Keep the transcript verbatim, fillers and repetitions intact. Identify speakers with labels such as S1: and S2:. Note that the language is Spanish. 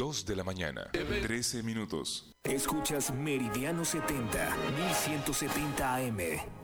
S1: dos de la mañana, trece minutos.
S2: Escuchas Meridiano setenta, mil ciento setenta A M.